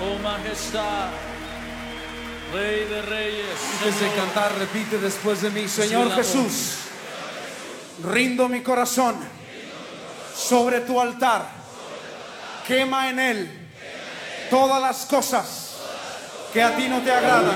Oh majestad, Rey de Reyes. Antes de cantar, repite después de mí: Señor Jesús, rindo mi corazón sobre tu altar. Quema en él todas las cosas que a ti no te agradan.